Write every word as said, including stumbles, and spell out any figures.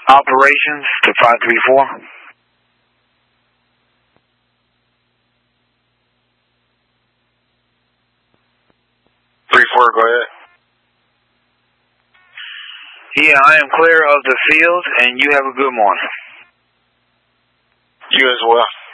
Operations to five three four. three four, go ahead. Yeah, I am clear of the field, and you have a good morning. You as well.